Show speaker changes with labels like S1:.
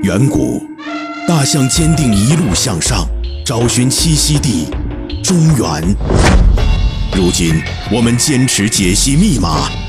S1: 远古，大象坚定一路向上，找寻栖息地中原。如今，我们坚持解析密码，